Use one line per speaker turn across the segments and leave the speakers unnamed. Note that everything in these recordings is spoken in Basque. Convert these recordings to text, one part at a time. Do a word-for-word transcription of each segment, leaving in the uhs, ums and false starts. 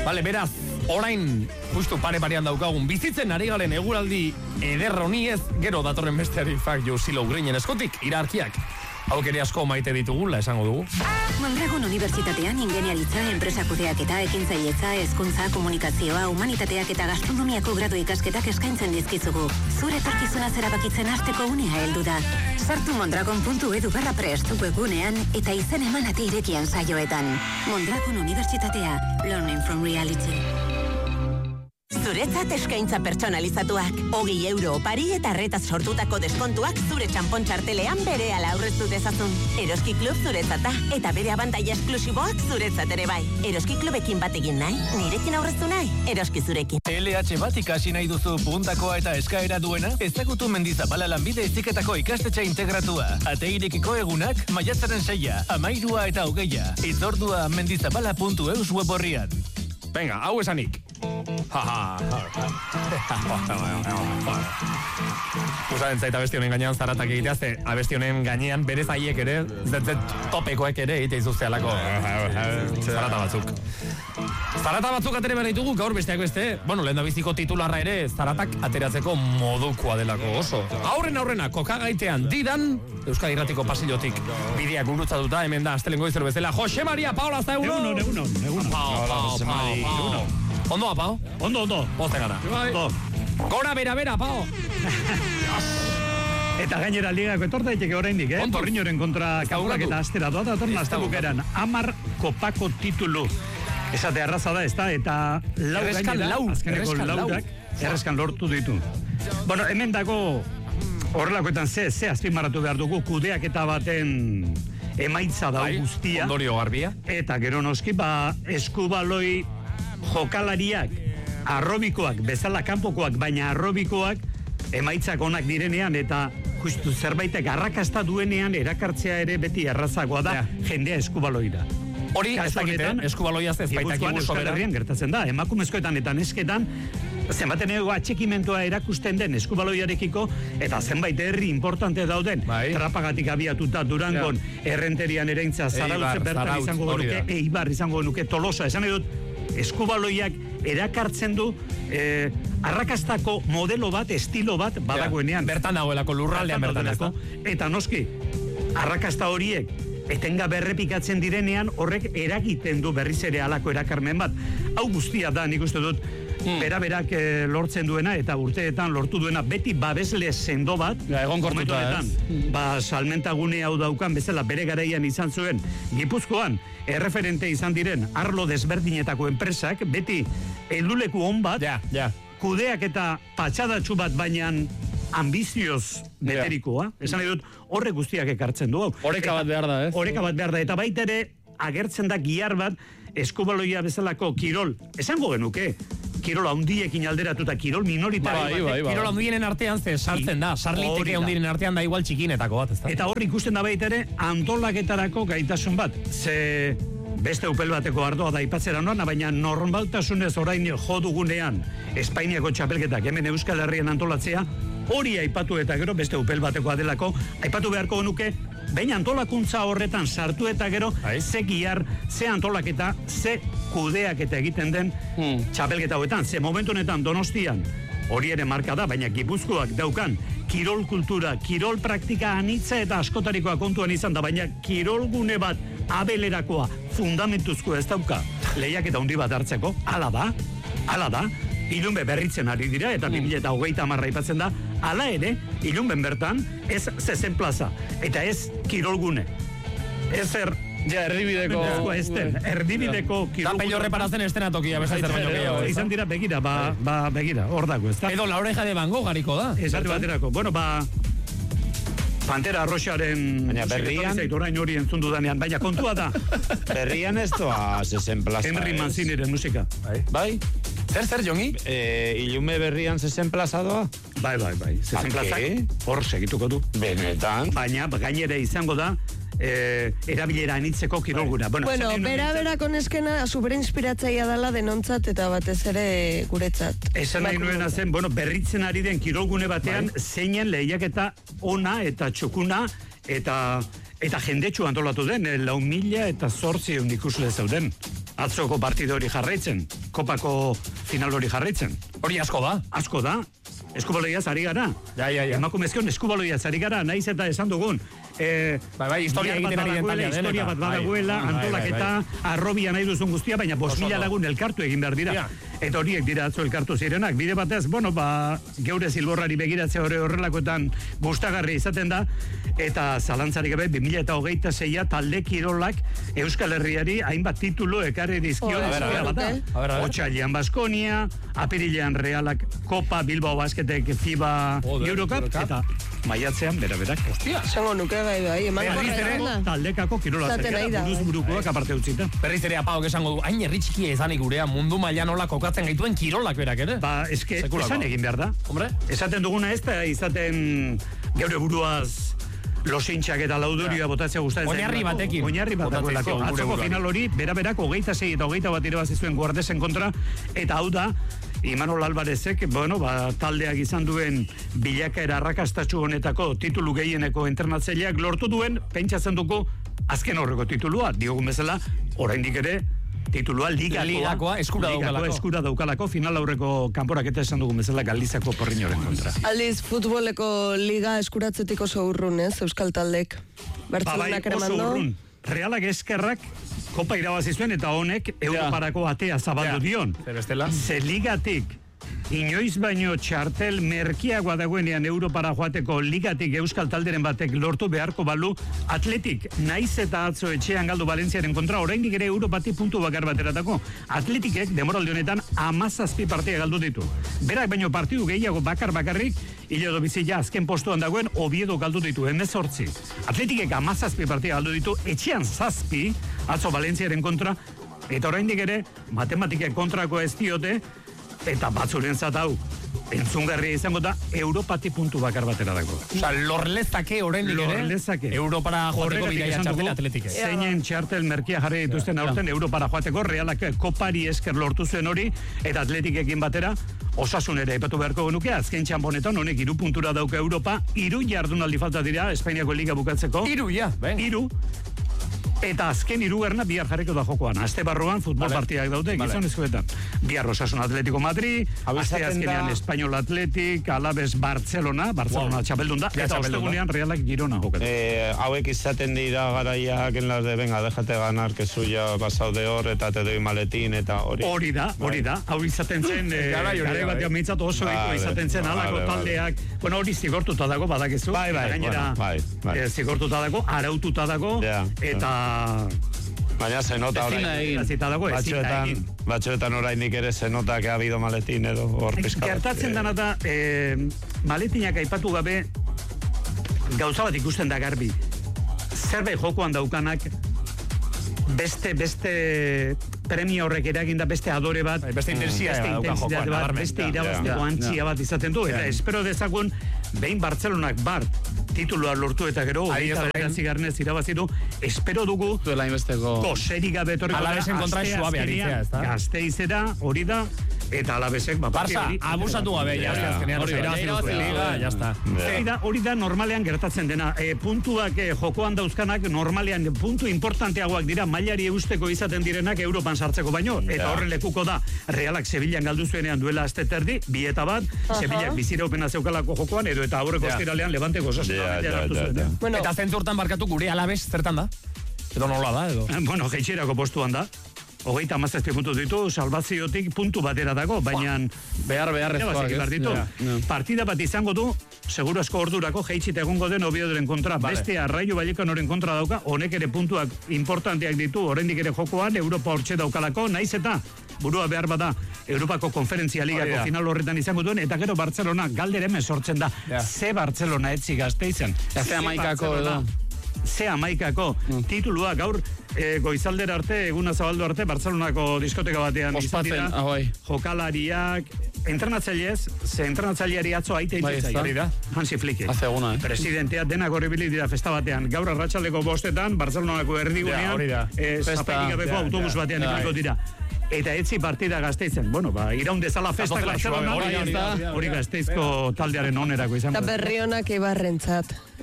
Bale, beraz, orain, justu pare-parean daukagun, bizitzen ari garen eguraldi eder honi ez, gero datorren besteari fak jo silo greinen eskotik, irarkiak. Hau ere asko maite ditugula, esango dugu.
Mondragon Unibertsitatean ingeniaritza, enpresakudeak eta ekintzailetza, hezkuntza, komunikazioa, humanitateak eta gastronomiako gradu ikasketak eskaintzen dizkizugu. Zure etorkizuna zerabakitzen hasteko unea heldu da. Sartu mondragon puntu edu barra prest webgunean eta izen eman ate irekian saioetan. Mondragon Unibertsitatea, learning from reality.
Zuretzat eskaintza pertsonalizatuak. Hogei euro opari eta arretaz sortutako deskontuak zure txampon txartelean berehala aurreztu dezazun. Eroski Klub zuretzata eta bere abantaila esklusiboak zuretzat ere bai. Eroski Klubekin bat egin nahi, nirekin aurreztu nahi, eroski zurekin.
L H bat ikasi nahi duzu puntakoa eta eskaera duena? Ezagutu Mendizabala lanbide heziketako ikastetxe integratua. Ate irekiko egunak, maiatzaren seia, amairua eta hogeia. Itzordua mendizabala puntu eus web horrian.
Venga, hau esanik. Usaren zaita abesti honen gainean zaratak egitea, ze abesti honen gainean bere zaiek ere, zetzet topekoek ere egite izuzte alako zarata batzuk. Zarata batzuk atere behar ditugu, gaur besteak beste, bueno, lehen da biziko titularra ere, zaratak ateratzeko modukoa delako oso. Aurren aurrena, kokagaitean didan, Euskadi Irratiko pasillotik bideak gurutzatuta, hemen da, astelengo izero bezala, Jose Maria Paola za egunon!
Egunon, egunon, egunon.
Pao, pao, pao, pao. Ondo, Pao?
Ondo, ondo.
Poste gara.
Ondo.
Gora, bera, bera, Pao.
Eta gainera ligako etorta daiteke oraindik, eh? Porriñoren kontra kaurak eta astera doa da torna azte bukeran. Amar kopako titulu. Esate arraza da, ez da, eta lau gainera, azkeneko laurak, erreskan lortu ditu. Bueno, hemen dago horrelakoetan ze, ze azpimarratu behar dugu kudeak eta baten emaitza da guztia.
Ondorio garbia.
Eta gero noski, ba, eskubaloi jokalariak, arrobikoak, bezala kanpokoak, baina arrobikoak, emaitzak onak direnean, eta justu zerbaitek arrakasta duenean erakartzea ere beti errazagoa da, jendea eskubaloira.
Hori, ez dakiten, eskubaloia ez baitak igu sobera.
Gertatzen da, emakumezkoetan eta nesketan, zenbaten ego atxekimentoa erakusten den eskubaloiarekiko, eta zenbait herri importante dauden, bai. Trapagatik abiatuta Durangon, ja. Errenterian ereintza, Zarautze bertan izango genuke, Eibar izango genuke, Tolosa, esan edut, eskubaloiak erakartzen du eh, arrakastako modelo bat, estilo bat, badagoenean.
Ja, bertan dagoelako lurraldean bertan, bertan
ez eta noski, arrakasta horiek, etenga berrepikatzen direnean, horrek eragiten du berriz ere alako erakarmen bat. Hau guztia da, nik uste dut, hmm. bera-berak e, lortzen duena, eta urteetan lortu duena, beti babesle sendo bat,
ja, egon kortuta ez.
Ba, salmentagune hau daukan bezala bere garaian izan zuen, Gipuzkoan, erreferente izan diren, arlo desberdinetako enpresak, beti helduleku on bat,
ja, ja.
kudeak eta patxadatxu bat bainan, ambizioz beterikoa, yeah. Esan edut, horre guztiak ekartzen du.
Horeka bat behar da, ez?
Horeka bat behar da, eta baita ere, agertzen da gihar bat, eskubaloia bezalako kirol, esango genuke, kirol handiekin alderatuta, kirol minoritario
bat. Kirol handienen artean ze sartzen da, sarliteke handienen artean da igual txikinetako bat, ez da?
Eta horri ikusten da baita ere, antolaketarako gaitasun bat, ze beste upel bateko ardoa da ipatzera noan, baina normaltasunez orain jo dugunean Espainiako txapelketak hemen Euskal Herrian antolatzea, hori aipatu eta gero beste upel batekoa delako, aipatu beharko genuke, baina antolakuntza horretan sartu eta gero, Ai. ze gihar, ze antolaketa, ze kudeaketa egiten den hmm. txapelketa hoetan, ze momentu honetan Donostian, hori ere marka da, baina Gipuzkoak daukan, kirol kultura, kirol praktika anitza eta askotarikoa kontuan izan da, baina kirolgune bat abelerakoa, fundamentuzko ez dauka, lehiak eta hundi bat hartzeko, ala da, ala da, Ilunbe berritzen ari dira, eta bi mila hogeita hamarra ipatzen da, ala ere, Ilunben bertan, ez zezen plaza, eta ez kirolgune. Ez er...
Ja, erdibideko...
Ez den, erdibideko kirolgune...
Da pello reparazen estenatokia, bezatzen baino gehiago.
Izan dira, begira, ba, ba begira, hor dago, ez da?
Edo la oreja de Van Gogh gariko da.
Esate baterako, bueno, ba... Pantera Arroxaren...
Baina berrian...
Orain hori entzun dudanean, baina kontua da.
Berrian ez doa zezen plaza.
Henry Manziniren musika.
Bai? Bai?
Zer, zer, Jongi?
Eh, Ilume berrian zezen plaza doa?
Bai, bai, bai. Zezen plaza. Hor segituko du.
Benetan.
Baina, gainera izango da, eh, erabilera anitzeko kirolguna.
Bueno, bueno bera-bera koneskena super inspiratzaia dela denontzat eta batez ere guretzat.
Esan nahi nuena zen, bueno, berritzen ari den kirolgune batean, bai. Zeinen lehiaketa ona eta txukuna eta eta jendetsu antolatu den, lau mila eta zortzi ikusle zeuden. Atzoko partido hori jarraitzen. kopako final hori jarraitzen.
Hori asko da.
Asko da. Eskubaloiaz ari gara.
Ja, ja, ja.
Emakumezkion eskubaloiaz ari gara, naiz eta esan dugun. E,
bai, bai, historia egiten ari den talia dela.
Historia bat badagoela, antolaketa, arrobia nahi duzun guztia, baina bost mila lagun elkartu egin behar dira. Ja. Eta horiek dira atzo elkartu zirenak. Bide batez, bueno, ba, geure zilborrari begiratzea hori horrelakoetan gustagarri izaten da, eta zalantzarik gabe, bi mila eta hogeita zeia talde kirolak Euskal Herriari hainbat titulu ekarri dizkio. Otsailean Baskonia, apirilean Realak Kopa, Bilbao Basketek FIBA Eurocup, eta maiatzean bera-berak.
Hostia. Zango nuke gai bai, eman
korra taldekako kirola zerkera, buruz burukoak aparte utzita.
Berriz ere apaok esango du, hain herritxikia izanik gurea mundu mailan nola kokatzen gaituen kirolak berak ere?
Ba, eske, esan egin behar da.
Hombre?
Esaten duguna ez da, izaten geure buruaz losintxak eta laudurioa botatzea gustatzen.
Oinarri batekin.
Oinarri batekin. Atzoko final hori, bera-berak, hogeita sei eta hogeita bat irabazizuen guardesen kontra, eta hau da, Imanol Alvarezek, bueno, ba, taldeak izan duen bilakaera arrakastatsu honetako titulu gehieneko entrenatzaileak lortu duen, pentsatzen dugu azken horreko titulua, diogun bezala, oraindik ere, titulua ligakoa,
ligakoa eskura daukalako.
eskura daukalako, final aurreko kanporaketa esan dugun bezala Galizako Porriñoren kontra.
Aldiz, futboleko liga eskuratzetik oso urrun, ez, Euskal taldek? Bartzelonak
ba, bai, oso urrun. Realak eskerrak Kopa irabazi zuen eta honek Europarako atea zabaldu dion. Ze ligatik inoiz baino txartel merkiagoa dagoenean Europara joateko ligatik Euskal talderen batek lortu beharko balu Atletik, naiz eta atzo etxean galdu Valentziaren kontra, oraindik ere Europati puntu bakar bateratako. Atletikek demoraldi honetan hamazazpi partia galdu ditu. Berak baino partidu gehiago bakar bakarrik, Iledo bizila azken postuan dagoen Oviedo galdu ditu, hemezortzi. Atletikek hamazazpi partia galdu ditu, etxean zazpi, atzo Valentziaren kontra, eta oraindik ere matematikek kontrako ez diote, eta batzuren zatau, entzungarria izango da, Europati puntu bakar batera dago.
Osa, lorlezake oraindik ere,
lorlezake.
Europara joateko bidaia txartel Atletike.
Zeinen txartel merkia jarri dituzten aurten Europara joateko, Realak Kopari esker lortu zuen hori, eta Atletikekin batera, Osasun ere epatu beharko genuke, azken txamponetan, honek iru puntura dauka Europa, iru jardunaldi falta dira, Espainiako Liga bukatzeko.
Iru, ja, ben.
Iru. Eta azken hirugarrena bihar jarriko da jokoan. Aste barruan futbol vale. Partiak daude, vale. Gizonezkoetan. Bihar Osasun Atletico Madrid, aste azkenean da... Espainol Atletik, Alabez Barcelona, Barcelona wow. Txapeldun da, eta ostegunean Realak Girona jokatzen.
Eh, hauek izaten dira garaiak en las de, venga, déjate ganar, que suya pasado de hor, eta te doy maletín, eta hori.
Hori da, hori da. Hau izaten zen, eh, gare batean mintzat oso eko izaten zen, alako taldeak, bueno, hori zigortuta dago, badakizu.
Bai, bai,
gainera,
bai, bai.
Eh, zigortuta dago, araututa dago, eta...
Baina se nota orain. Batzuetan, batzuetan orainik ere se nota que ha habido maletín edo hor pizka.
Gertatzen dana da, eh, maletinak aipatu gabe gauza bat ikusten da garbi. Zerbait jokoan daukanak beste beste premio horrek eraginda beste adore bat,
beste intensitate
bat, beste irabazteko antzia bat izaten du, eta espero dezagun behin Bartzelonak bart titulua lortu eta gero hogeita bederatzi garnez irabazi du, espero dugu goserik gabe etorriko
Alabezen kontra suabe aritzea, ez da?
Gasteizera, hori da, eta Alabezek
Barça, abusatu gabe, ja,
hori da normalean gertatzen dena, puntuak jokoan dauzkanak normalean puntu importanteagoak dira mailari eusteko izaten direnak Europan sartzeko baino, eta horren lekuko da Realak Sevillan galdu zuenean duela aste terdi, bi eta bat, Sevillak biziraupena zeukalako jokoan, edo eta aurreko ostiralean Levanteko osasuna.
Bueno, eta zentzurtan barkatu gure Alabez zertan da? Edo nola da, edo?
Bueno, geitxerako postuan da. Hogeita hamazazpi puntu ditu, salvaziotik puntu batera dago, baina...
Behar, behar,
ez. Partida bat izango du, seguro asko ordurako, geitxita egongo den Oviedoren kontra, vale. Bestea Raio Vallecanoren kontra dauka, honek ere puntuak importanteak ditu, oraindik ere jokoan, Europa hortxe daukalako, naiz eta burua behar bada, Europako Konferentzia Ligako final horretan izango duen, eta gero Barcelona galdera hemen sortzen da, ja. Ze Barcelona etzi Gasteizen.
Ja, ze amaikako edo.
Ze amaikako mm. titulua gaur e, goizaldera arte, eguna zabaldu arte, Barcelonako diskoteka batean izan dira, jokalariak, entrenatzailez, ze entrenatzaileari atzo aite itzitzai, Hansi Flick, presidentea denak horribili dira festa batean, gaur arratsaldeko bostetan, Barcelonako erdigunean, ja, e, zapetik gabeko autobus ja, batean ja, ikiko dira. Eta etzi partida Gasteizen. Bueno, ba, iraun dezala festa Barcelona, hori Gasteizko taldearen onerako izango.
Eta berri honak Eibarrentzat.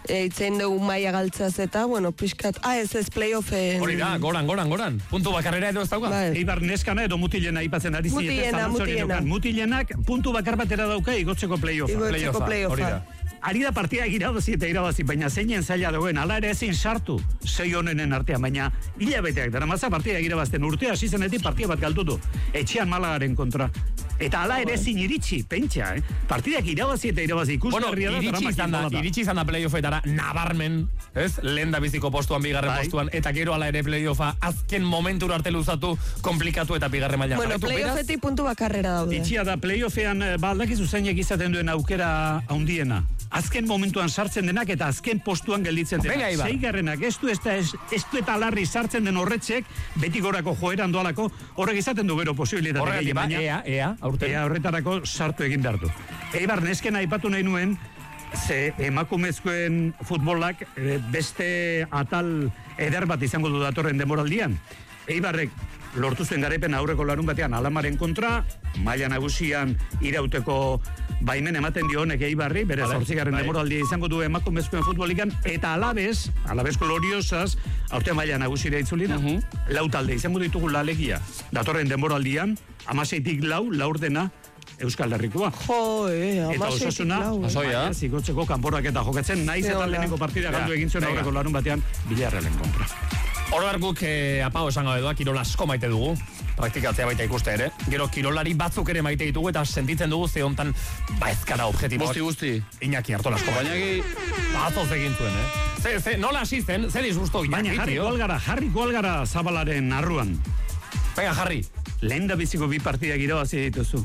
eitzen dugu maia galtzaz eta, bueno, pixkat, ah, ez ez playoffen...
Hori da, goran, goran, goran. Puntu bakarrera edo ez dauka.
Bai.
Eibar neskana edo mutilena aipatzen ari zinete.
Mutilena, mutilena.
Mutilenak puntu bakar batera dauka igotzeko playoffa.
Igotzeko
Hori da.
playoffa.
Ari da partida irabazi eta irabazi, baina zeinen zaila dagoen, ala ere ezin sartu sei honenen artean, baina hilabeteak dara maza partida irabazten urtea hasi zenetik partida bat galdutu, etxean Malagaren kontra. Eta ala ere ezin iritsi, pentsa, eh? Partidak irabazi eta irabazi ikusgarria
bueno,
da.
iritsi izan da, iritsi izan da playoffetara nabarmen, ez? Lehen da biziko postuan, bigarren
bai.
postuan, eta gero ala ere playoffa azken momentura arte luzatu, komplikatu eta bigarren mailan.
Bueno, playoffetik puntu bakarrera daude.
Itxia da, playoffean, ba, aldakizu zeinek izaten duen aukera handiena. Azken momentuan sartzen denak eta azken postuan gelditzen denak. Seigarrenak, ez du, ez, ez, ez du eta larri sartzen den horretzek, beti gorako joeran doalako, horrek izaten du gero posibilitate.
Horrek, ba, ea, ea, aurten.
Ea horretarako sartu egin behar du. Eibar neskena aipatu nahi nuen, ze emakumezkoen futbolak e, beste atal eder bat izango du datorren demoraldian. Eibarrek lortu zuen garaipen aurreko larun batean Alamaren kontra, maila nagusian irauteko baimen ematen dio honek Eibarri, bere zortzigarren demoraldia izango du emakumezkoen futbolikan, eta alabez, alabez gloriosaz, aurten maila nagusira itzuli da. Uh-huh. Lau talde izango ditugu lalegia, datorren demoraldian, amaseitik lau, laurdena, Euskal Herrikoa.
Jo, eh,
eta osasuna, zigotzeko kanporak eta jokatzen, naiz eta lehenengo partida galdu egin zuen aurreko larun batean, Villarrealen kontra.
Oro guk eh, apao esango edoa, kirol asko maite dugu, praktikatzea baita ikuste ere. Gero kirolari batzuk ere maite ditugu eta sentitzen dugu ze hontan ba ezkara objektiboak.
Guzti, guzti.
Iñaki hartu asko.
Bainaki...
Bazoz egin zuen, eh? Ze, ze, nola asisten, ze disgusto Iñaki,
baina jarriko algara, jarriko algara Zabalaren arruan.
Venga, jarri.
Lehen da biziko bi partidak irabazi dituzu.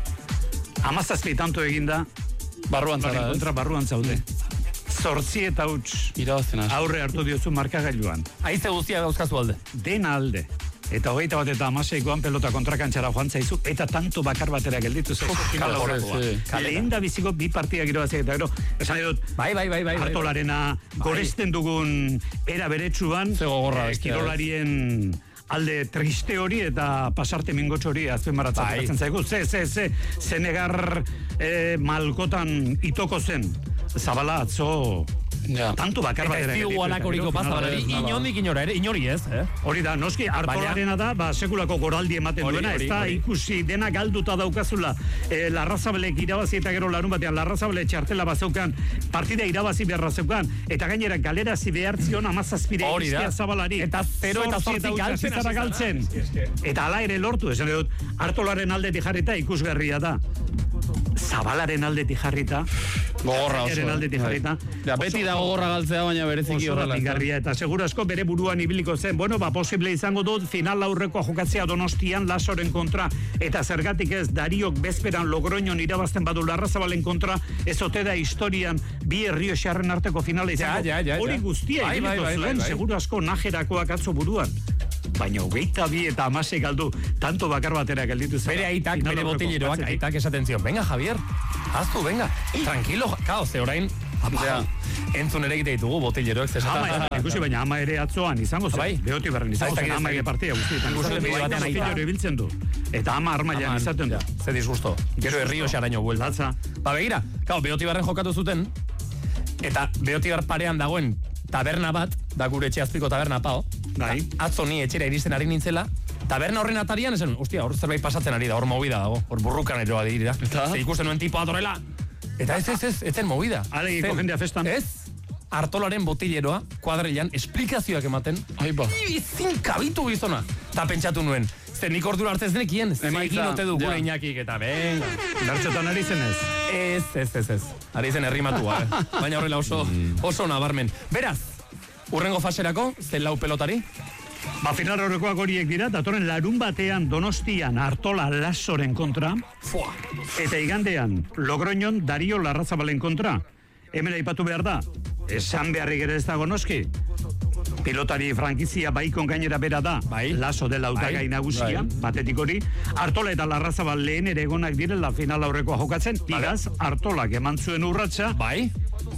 Amazazpi tanto eginda,
barruan zara,
kontra barruan zaude. Zortzi eta huts aurre hartu diozu markagailuan.
Aize guztia dauzkazu alde.
Dena alde. Eta hogeita bat eta amaseikoan pelota kontrakantxara joan zaizu, eta tanto bakar batera gelditu zaizu. Lehen da biziko bi partidak irabazi eta gero, esan dut,
bai, bai, bai, bai,
Artolarena bai. Goresten dugun era beretsuan, eh, kirolarien alde triste hori eta pasarte mingotxo hori azpimarratzen zaigu. Ze, ze, ze, zenegar eh, malkotan itoko zen. Zabala atzo ja. Tanto bakar batera.
Eta ez digu alakoriko pazabalari, inondik inora ere, inori ez, eh?
Hori da, noski, Artolarena da, ba, sekulako goraldi ematen ori, duena, ez da ikusi dena galduta daukazula, e, Larrazabelek irabazi eta gero larun batean, Larrazabele txartela bazeukan, partida irabazi beharra zeukan, eta gainera galerazi behartzion amazazpire izkia Zabalari.
Eta zero eta zortzi galtzen.
galtzen. Eta ala ere lortu, esan dut, Artolaren aldetik jarrita ikusgarria da. Zabalaren aldetik jarrita,
gogorra oso.
Aldetik jarrita.
Ja, beti da gogorra galtzea, baina bereziki horrela.
Eta segura asko bere buruan ibiliko zen, bueno, ba, posible izango dut, final aurrekoa jokatzea Donostian Lasoren kontra, eta zergatik ez, Dariok bezperan Logroñon irabazten badu Larrazabalen kontra, ez ote da historian bi herrio xarren arteko finala izango.
Ja, ja, ja,
hori guztia
bai,
ibiliko
bai,
zuen,
bai, bai.
segura asko najerakoak atzo buruan. Baina hogeita bi eta amasei galdu, tanto bakar batera gelditu zen.
Bere aitak, bere botileroak, aitak esaten zion, venga, Javier, haztu, venga, tranquilo, kao, ze orain, ja. Entzun ere egite ditugu botileroek, zesatan.
Ama, ikusi, baina ama ere atzoan izango zen, bai? Beoti barren izango zen, ama ere partida guztietan. Botileroak ibiltzen du, eta ama armailan izaten du.
Ze disgusto, gero herrio xaraino buelta. Ba, begira, kao, Beoti barren jokatu zuten, eta Beoti bar parean dagoen taberna bat, da gure etxe azpiko taberna pao,
bai.
Atzo ni etxera iristen ari nintzela, taberna horren atarian, esan, ostia, hor zerbait pasatzen ari da, hor movida dago, hor burrukan eroa dira, ze ikusten nuen tipoa atorela, eta ez, ez, ez, ez zen movida.
Alegiko jendea festan.
Ez, Artolaren botileroa, kuadrilan, esplikazioak ematen,
aiba,
izin kabitu gizona, eta pentsatu nuen, zer nik ordura hartzez denekien, zegin ote du gure Iñakik, eta venga.
Bertxotan ari zen ez?
Ez, ez, ez, ez, ari zen herrimatua, eh? Baina horrela oso, oso nabarmen. Beraz, urrengo faserako, zen lau pelotari?
Ba, final horrekoak horiek dira, datorren larun batean Donostian Artola Lasoren kontra,
Fua.
Eta igandean Logroñon Dario Larrazabalen kontra. Hemen aipatu behar da, esan beharrik ere ez dago noski, pilotari frankizia baikon gainera bera da,
bai.
Laso dela hautagai
bai.
nagusia,
bai.
batetik hori, Artola eta Larrazabal lehen ere egonak direla final aurrekoa jokatzen, igaz, Artolak eman zuen urratsa,
bai.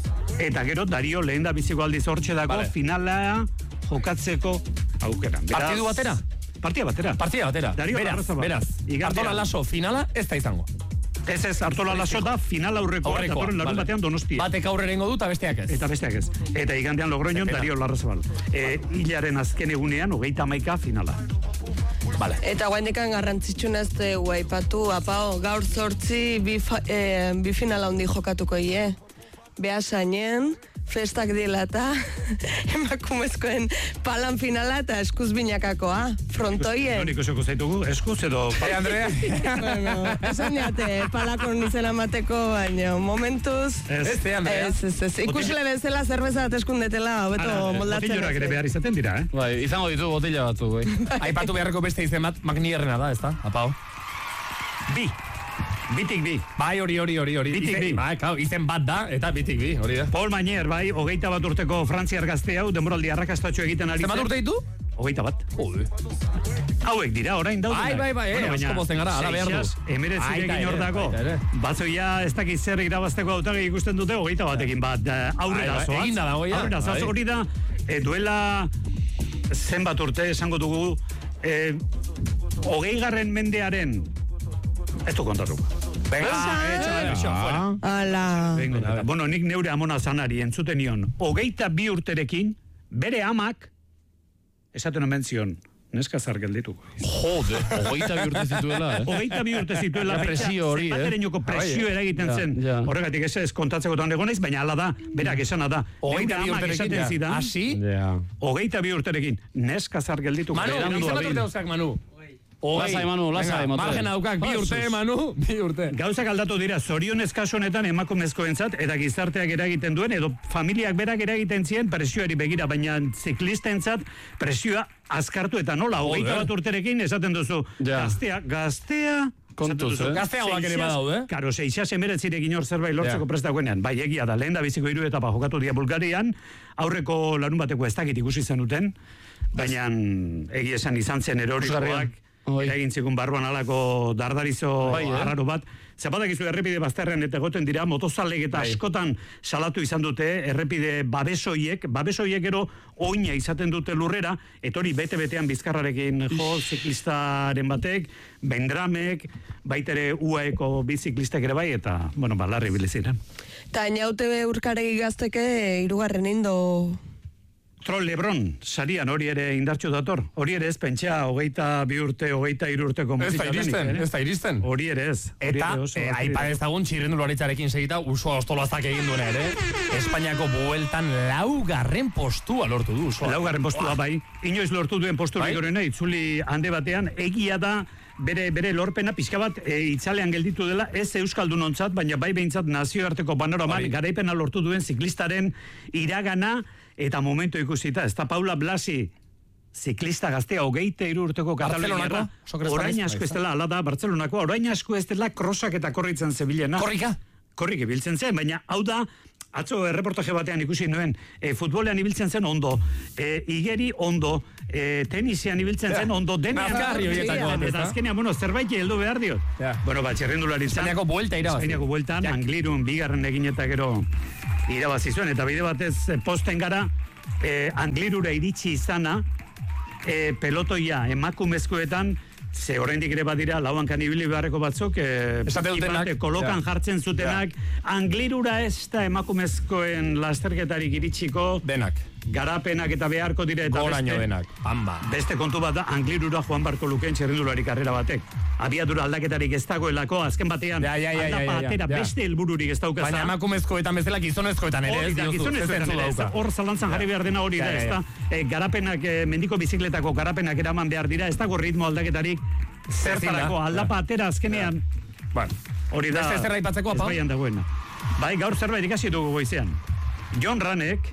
Eta gero Dario lehen da biziko aldiz hortxe dago, vale. Finala jokatzeko aukeran. Beraz,
partidu batera?
Partida batera.
Partida batera.
Dario
beraz, beraz. Artola Laso finala ez da izango.
Ez ez, Artola Laso da final aurrekoa, eta torren larun batean Donostia.
Batek aurrera ingo du, eta besteak ez.
Eta besteak ez. Eta igandean Logroñon Dario Larrazabal. E, hilaren azken egunean, hogeita hamaika finala.
Vale.
Eta guaindikan garrantzitsuna ez dugu aipatu, apao, gaur zortzi bi, fa, e, bi finala hondi jokatuko ie. Behasainen, festak dila eta emakumezkoen palan finala eta eskuz binakakoa, frontoien.
Nik osoko zaitugu, eskuz edo...
Hey, Andrea.
Bueno, esan diate, palako nizela mateko, baina momentuz...
Ez,
ez, Andrea.
Ez, ez, ez. Ikusle bezala zerbeza bat eskundetela, hobeto moldatzen.
Botillorak ere behar izaten dira, eh?
Bai, izango ditu botilla batzuk, bai.
Aipatu beharreko beste izen bat, Magnierrena da, ez da, apao?
Bi. Bitik bi.
Bai, hori, hori, hori, hori.
Bitik bi.
Bai, kau, izen bat da, eta bitik bi, hori da.
Paul Mañer, bai, hogeita bat urteko frantziar gazte hau, denboraldi arrakastatxo egiten ari zen.
Zer bat urte ditu?
Hogeita bat.
Jode.
Hauek dira, orain daude.
Bai, bai, bai, eh, asko pozen gara, ala behar du.
Emeretzirekin hor dago. Batzo ja, ez dakiz zer irabazteko hautagei ikusten dute, hogeita batekin bat. Aurrera zoaz.
Egin da dago, ja.
Aurrera zoaz, hori da, duela zenbat urte esango dugu, hogei garren mendearen, ez du kontatuko.
Venga, etxo, etxo, fuera.
Ala.
Venga, bueno, nik neure amona zanari entzuten nion, hogeita bi urterekin, bere amak, esaten omen zion, neska zar geldituko.
Jode, hogeita bi urte zituela, eh?
Hogeita bi urte zituela,
presio hori, eh?
Zenbaterenoko presio eragiten zen. Horregatik ez ez kontatzeko tan egonaiz, baina ala da, berak esana da.
Hogeita bi urterekin, ja. Asi?
Hogeita bi urterekin, neska zar geldituko.
Manu, izan bat urte dauzak, Manu.
Lasai, Manu, lasai.
Margen daukak, bi urte, Manu, bi urte.
Gauzak aldatu dira, zorionez kasu honetan emakumezkoentzat eta gizarteak eragiten duen, edo familiak berak eragiten zien presioari begira, baina ziklistentzat presioa azkartu eta nola, hogeita bat urterekin esaten duzu, gaztea, gaztea...
Kontuz, eh?
Gaztea hoak ere badau, eh?
Karo, seixas emeretzirekin hor zerbait lortzeko prestagoenean. Bai, egia da, lehen da biziko hiru etapa jokatu dia Bulgarian, aurreko larun bateko ez dakit ikusi zenuten, baina egia esan izan zen erorikoak, eragin zikun barruan alako dardarizo arraro bat. Zapatak izu errepide bazterrean eta egoten dira, motozalek eta askotan salatu izan dute, errepide babesoiek, babesoiek ero oina izaten dute lurrera, eta hori bete-betean bizkarrarekin jo ziklistaren batek, bendramek, baitere uaeko biziklistek ere bai, eta, bueno, balarri biliziren.
Ta inaute urkaregi gazteke, irugarren indo...
Troll Lebron, sarian hori ere indartxo dator. Hori ere ez pentsa, hogeita bi urte, hogeita hiru urteko musika.
Ez da iristen, ez da iristen.
Hori ere ez.
Eta, eh, aipa ezagun txirrendu loritzarekin segita, uso ostolazak egin duena ere. Espainiako bueltan laugarren postua lortu du. Usoa.
Laugarren postua bai. Inoiz lortu duen posturik gorena, itzuli hande batean, egia da, bere bere lorpena pixka bat e, itzalean gelditu dela, ez euskaldunontzat, baina bai behintzat nazioarteko panoraman garaipena lortu duen ziklistaren iragana eta momentu ikusita. Ez da Paula Blasi, ziklista gaztea, hogeita hiru urteko Kataluniarra, orain asko ez dela, ala da, Bartzelonako, orain asko ez dela krosak eta korritzen zebilena.
Korrika?
Korrik ibiltzen zen, baina hau da, atzo erreportaje batean ikusi nuen, e, futbolean ibiltzen zen ondo, e, igeri ondo, e, tenisian ibiltzen zen ondo, denean...
Nazkarri horietako bat,
eta azkenean, bueno, zerbait heldu behar diot.
Ja.
Bueno, bat, txerrendularitzan...
Espainiako buelta irabazi.
Espainiako bueltan, Anglirun, bigarren egin eta gero irabazi zuen, eta bide batez posten gara, e, Anglirura iritsi izana, e, pelotoia emakumezkoetan, ze oraindik ere badira lauankan ibili beharreko batzuk, eh, kolokan jartzen zutenak, Anglirura ez da emakumezkoen lasterketarik iritsiko,
denak,
garapenak eta beharko dire, eta
goraino denak, Amba.
Beste kontu bat da, Anglirura joan barko lukeen txerrendulari karrera batek. Abiadura aldaketarik ez dagoelako, azken batean,
ja, ja, ja,
aldapa
ja, ja,
atera
ja.
beste helbururik ez daukaza.
Baina emakumezkoetan bezala gizonezkoetan ere ez diozu.
Hor zalantzan jarri behar dena hori da, ez da, e, garapenak, e, mendiko bizikletako garapenak eraman behar dira, ez dago ritmo aldaketarik, zertarako aldapa atera azkenean. Hori da,
ez zerraipatzeko, apa?
ez baian dagoena. Bai, gaur zerbait ikasi dugu goizean. John Ranek,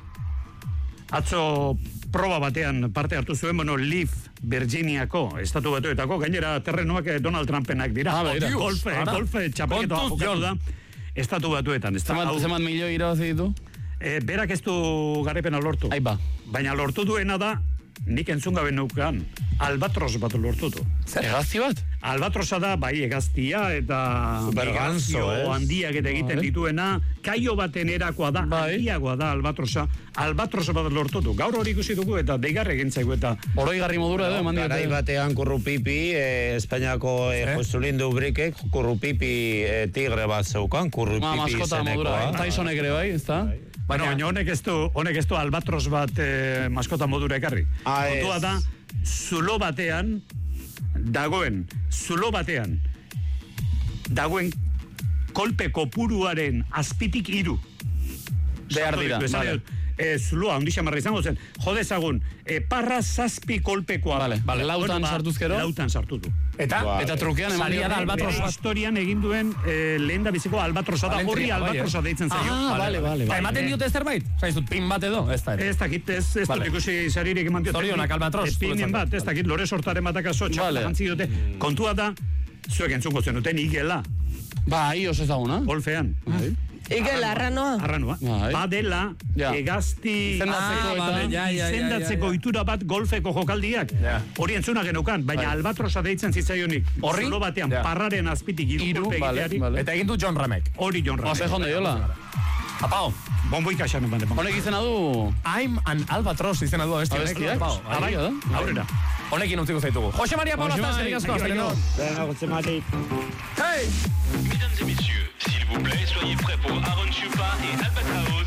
atzo proba batean parte hartu zuen, bueno, Leaf, Virginiako, estatu batuetako, gainera terrenoak Donald Trumpenak dira.
Ah, beira.
Golfe, golfe, txapelketoa jokatu da, estatu batuetan.
Zemat milioi irabazi ditu?
E, berak ez du garipena lortu.
Aiba.
Baina lortu duena da, nik entzun gabe neukan, albatros bat lortu du.
Egazti bat?
Albatrosa da, bai, egaztia eta
Superganzo,
migrazio handiak eta egiten dituena, kaio baten erakoa da, handiagoa da albatrosa, albatrosa bat lortu du. Gaur hori ikusi dugu eta deigarre egin zaigu eta...
Oroigarri modura edo, eman
Garai batean kurrupipi, eh, Espainiako eh, Josulindu Brikek, kurrupipi eh, tigre bat zeukan, kurrupipi
maskota modura, Tysonek ere bai, ez da?
Baina, baina honek ez du, honek ez du albatros bat eh, maskota modura ekarri.
Ah,
Kontua da, zulo batean, dagoen, zulo batean, dagoen kolpe kopuruaren azpitik hiru.
Behar dira, vale.
E, zuloa, ondi xamarra izango zen, jodezagun, e, parra zazpi kolpekoa.
Vale, vale, lautan
bueno, ba,
sartuzkero?
Lautan sartu du.
Eta?
Vale. Eta trukean eman
Salia da albatros bat.
Historian egin duen e, lehen da biziko albatrosa da, horri albatrosa deitzen zaio.
Ah, vale, vale.
Eta ematen diote zerbait? Zaizut, pin bat edo? Ez da ere.
Ez dakit, ez, ez dut ikusi saririk eman diote.
Zorionak albatros.
Espinen bat, ez dakit, lore sortaren batak aso, txapela jantzi diote. Kontua da, zuek entzungo zenuten igela.
Bai, oso ezaguna.
Golfean.
Igel, arranoa.
Arranoa. Badela, egazti izendatzeko itura bat golfeko jokaldiak. Hori entzuna genukan, baina albatrosa deitzen zitzaionik.
Horri?
Zulo batean, parraren azpitik iru kolpe egiteari.
Eta egin du John Ramek.
Hori John Ramek.
Oze jonde, jola.
Apao.
Bombo ikaxan eman demon.
Honek izena du...
I'm an albatros izena du abesti.
Abestiak?
Abai,
aurrera.
Honekin utziko zaitugu. Jose Maria Paula Azterik asko.
Venga, Jose Mari.
Hey!
Mesdames et messieurs, s'il vous plaît, soyez prêts pour Aaron Chupa et Albatraos